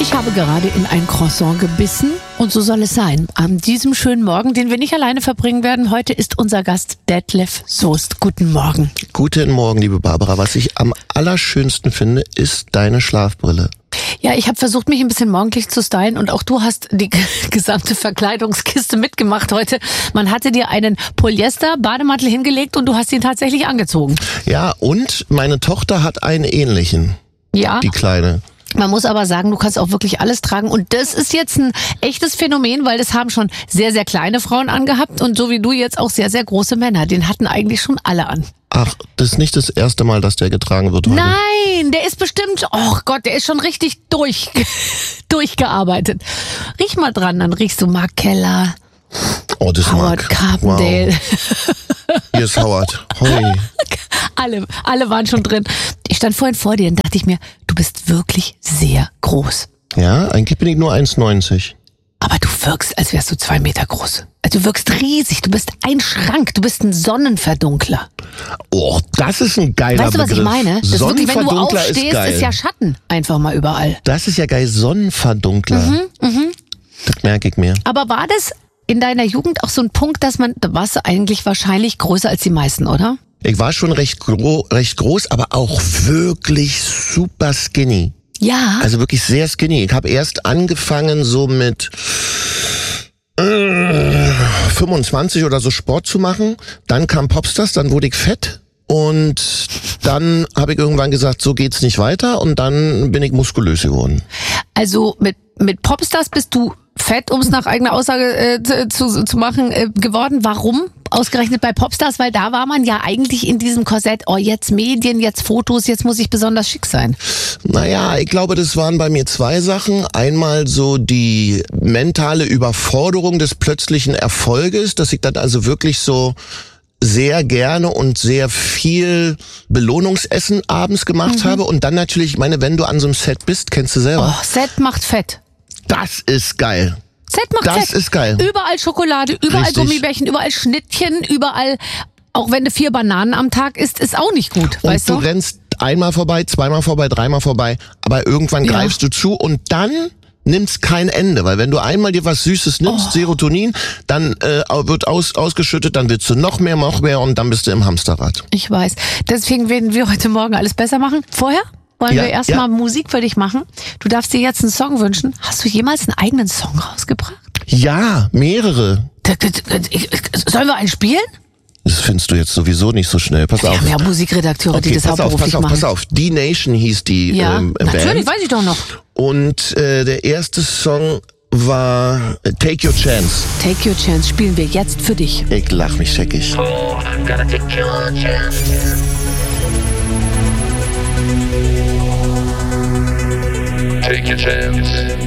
Ich habe gerade in ein Croissant gebissen und so soll es sein. An diesem schönen Morgen, den wir nicht alleine verbringen werden, heute ist unser Gast Detlef Soest. Guten Morgen. Guten Morgen, liebe Barbara. Was ich am allerschönsten finde, ist deine Schlafbrille. Ja, ich habe versucht, mich ein bisschen morgendlich zu stylen und auch du hast die gesamte Verkleidungskiste mitgemacht heute. Man hatte dir einen Polyester-Bademantel hingelegt und du hast ihn tatsächlich angezogen. Ja, und meine Tochter hat einen ähnlichen. Ja. Die Kleine. Man muss aber sagen, du kannst auch wirklich alles tragen und das ist jetzt ein echtes Phänomen, weil das haben schon sehr, sehr kleine Frauen angehabt und so wie du jetzt auch sehr, sehr große Männer. Den hatten eigentlich schon alle an. Ach, das ist nicht das erste Mal, dass der getragen wird heute. Nein, der ist bestimmt, oh Gott, der ist schon richtig durchgearbeitet. Riech mal dran, dann riechst du Mark Keller, Oh, das Howard mag. Carpendale. Wow. Hier ist Howard. Hoi. Alle waren schon drin. Ich stand vorhin vor dir und dachte ich mir, du bist wirklich sehr groß. Ja, eigentlich bin ich nur 1,90. Aber du wirkst, als wärst du 2 Meter groß. Also du wirkst riesig, du bist ein Schrank, du bist ein Sonnenverdunkler. Oh, das ist ein geiler Weißt du, was Begriff. ich meine? Das ist wirklich, wenn du Sonnenverdunkler aufstehst, ist geil. ist ja Schatten einfach mal überall. Das ist ja geil, Sonnenverdunkler. Das merke ich mir. Aber war das in deiner Jugend auch so ein Punkt, da warst du eigentlich wahrscheinlich größer als die meisten, oder? Ich war schon recht groß, aber auch wirklich super skinny. Ja. Also wirklich sehr skinny. Ich habe erst angefangen so mit 25 oder so Sport zu machen. Dann kam Popstars, dann wurde ich fett. Und dann habe ich irgendwann gesagt, so geht's nicht weiter. Und dann bin ich muskulös geworden. Also mit Popstars bist du fett, um es nach eigener Aussage zu machen, geworden. Warum? Ausgerechnet bei Popstars, weil da war man ja eigentlich in diesem Korsett, oh jetzt Medien, jetzt Fotos, jetzt muss ich besonders schick sein. Naja, ich glaube, das waren bei mir 2 Sachen. Einmal so die mentale Überforderung des plötzlichen Erfolges, dass ich dann also wirklich so sehr gerne und sehr viel Belohnungsessen abends gemacht habe. Und dann natürlich, ich meine, wenn du an so einem Set bist, kennst du selber. Oh, Set macht fett. Das ist geil. Set macht fett. Das ist geil. Überall Schokolade, überall Richtig. Gummibärchen, überall Schnittchen, überall, auch wenn du 4 Bananen am Tag isst, ist auch nicht gut, Und weißt du du? rennst einmal vorbei, zweimal vorbei, dreimal vorbei, aber irgendwann Ja. greifst du zu und dann nimmt's kein Ende, weil wenn du einmal dir was Süßes nimmst, Serotonin, dann wird ausgeschüttet, dann willst du noch mehr und dann bist du im Hamsterrad. Ich weiß. Deswegen werden wir heute Morgen alles besser machen. Vorher wollen wir erstmal Musik für dich machen. Du darfst dir jetzt einen Song wünschen. Hast du jemals einen eigenen Song rausgebracht? Ja, mehrere. Sollen wir einen spielen? Das findest du jetzt sowieso nicht so schnell. Pass Wir auf. haben ja Musikredakteure, die das hauptberuflich machen. Pass auf. D-Nation hieß die Ja, natürlich, Band. weiß ich doch noch. Und der erste Song war Take Your Chance. Take Your Chance spielen wir jetzt für dich. Ich lach mich scheckig. I'm gonna take your chance. Take your chance.